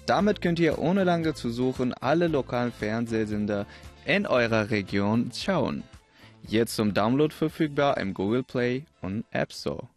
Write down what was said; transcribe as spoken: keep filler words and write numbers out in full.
Damit könnt ihr ohne lange zu suchen alle lokalen Fernsehsender in eurer Region schauen. Jetzt zum Download verfügbar im Google Play und App Store.